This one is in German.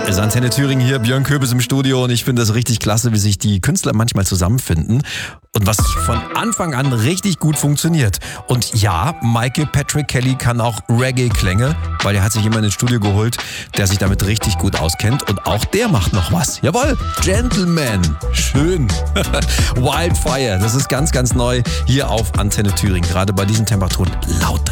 Es ist Antenne Thüringen hier, Björn Köbis im Studio und ich finde das richtig klasse, wie sich die Künstler manchmal zusammenfinden und was von Anfang an richtig gut funktioniert. Und ja, Michael Patrick Kelly kann auch Reggae-Klänge, weil er hat sich jemanden ins Studio geholt, der sich damit richtig gut auskennt und auch der macht noch was. Jawohl, Gentleman, schön. Wildfire, das ist ganz, ganz neu hier auf Antenne Thüringen, gerade bei diesen Temperaturen laut drin.